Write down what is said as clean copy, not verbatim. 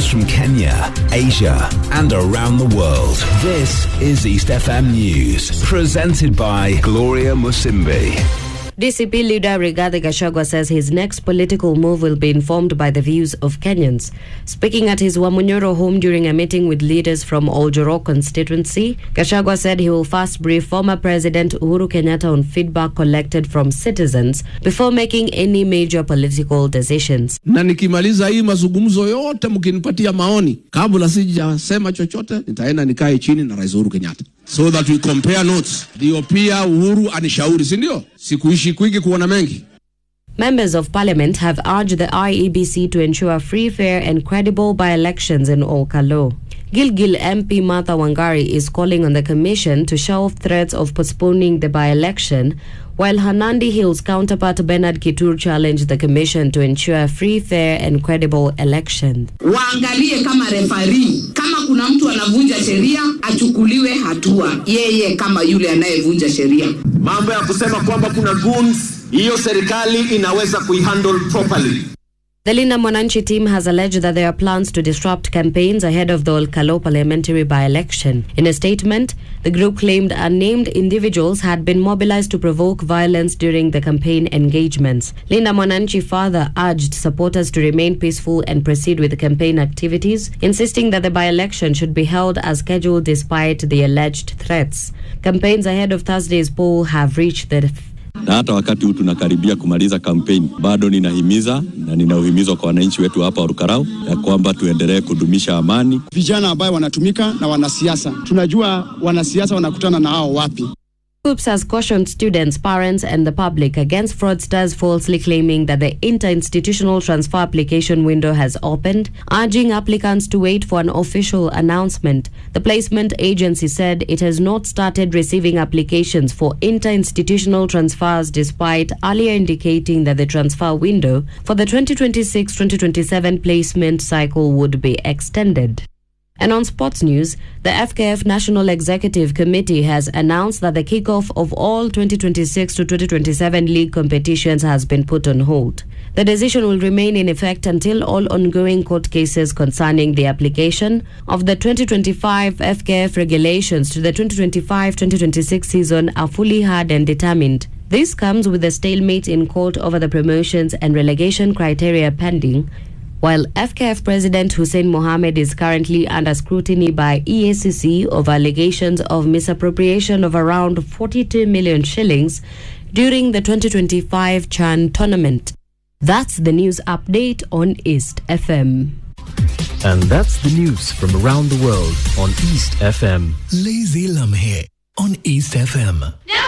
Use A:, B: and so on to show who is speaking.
A: news from Kenya, Asia, and around the world. This is East FM News, presented by Gloria Musimbi.
B: DCP leader Rigathi Gachagua says his next political move will be informed by the views of Kenyans. Speaking at his Wamunyoro home during a meeting with leaders from Oljoro constituency, Gachagua said he will first brief former President Uhuru Kenyatta on feedback collected from citizens before making any major political decisions.
C: Na nikimaliza hii mazungumzo yote mkinipatia maoni, kabla sijasema chochote, nitaenda nikae chini na Rais Uhuru Kenyatta, so that we compare notes. Ndio pia Uhuru anishauri, si ndio? Sikuishi kwingi kuona mengi.
B: Members of Parliament have urged the IEBC to ensure free, fair and credible by-elections in Olkalo. Gilgil MP Martha Wangari is calling on the Commission to shelve threats of postponing the by-election, while her Nandi Hills counterpart Bernard Kitur challenged the Commission to ensure free, fair and credible election.
D: Waangalie kama referee, kama kuna mtu anavunja sheria, achukuliwe hatua yeye kama yule anayevunja sheria.
E: Mambo ya kusema kwamba kuna goons, hiyo serikali inaweza kuihandle properly.
B: The Linda Mwananchi team has alleged that there are plans to disrupt campaigns ahead of the Olkalo parliamentary by-election. In a statement, the group claimed unnamed individuals had been mobilized to provoke violence during the campaign engagements. Linda Mwananchi further urged supporters to remain peaceful and proceed with the campaign activities, insisting that the by-election should be held as scheduled despite the alleged threats. Campaigns ahead of Thursday's poll have reached the
F: na hata wakati huu tunakaribia kumaliza campaign, bado ninahimiza na ninauhimizo kwa wananchi wetu hapa Olkarau ya kwamba tuendelee kudumisha amani.
G: Vijana ambao wanatumika na wanasiasa, tunajua wanasiasa wanakutana na hao wapi.
B: Groups has cautioned students, parents and the public against fraudsters falsely claiming that the inter-institutional transfer application window has opened, urging applicants to wait for an official announcement. The placement agency said it has not started receiving applications for inter-institutional transfers despite earlier indicating that the transfer window for the 2026-2027 placement cycle would be extended. And on sports news, the FKF National Executive Committee has announced that the kickoff of all 2026 to 2027 league competitions has been put on hold. The decision will remain in effect until all ongoing court cases concerning the application of the 2025 FKF regulations to the 2025-2026 season are fully heard and determined. This comes with a stalemate in court over the promotions and relegation criteria pending, while FKF President Hussein Mohammed is currently under scrutiny by EACC over allegations of misappropriation of around 42 million shillings during the 2025 Chan tournament. That's the news update on East FM.
H: And that's the news from around the world on East FM.
A: Lazy Lamhe on East FM.